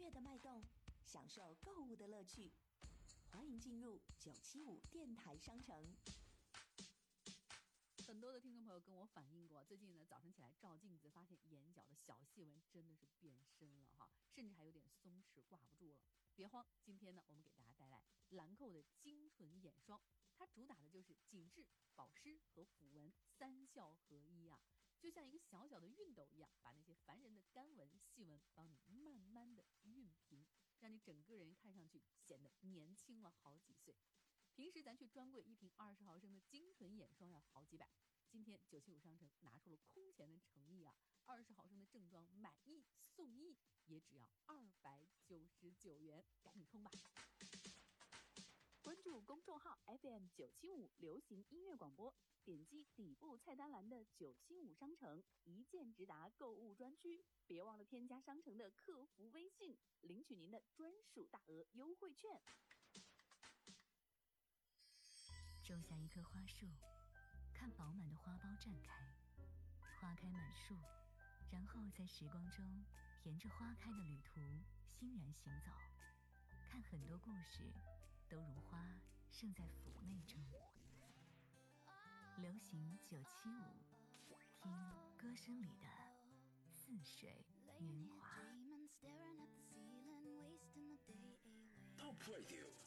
乐的脉动，享受购物的乐趣。欢迎进入975电台商城。 很多的听众朋友跟我反映过，最近呢早晨起来照镜子，发现眼角的小细纹真的是变深了哈，甚至还有点松弛挂不住了。别慌，今天呢我们给大家带来兰蔻的精纯眼霜，它主打的就是紧致、保湿和抚纹三效合一啊，就像一个小小的熨斗一样，把那些烦人的干纹、细纹帮你慢慢的熨平，让你整个人看上去显得年轻了好几岁。平时咱去专柜一瓶20毫升的精纯眼霜要好几百，今天975商城拿出了空前的诚意啊！20毫升的正装买1送1，也只要299元，赶紧冲吧！关注公众号 FM975 流行音乐广播，点击底部菜单栏的975商城，一键直达购物专区。别忘了添加商城的客服微信，领取您的专属大额优惠券。 种下一棵花树，看饱满的花苞绽开，花开满树，然后在时光中沿着花开的旅途欣然行走，看很多故事都如花盛在妩媚中。流行975，听歌声里的似水年华。 Top Radio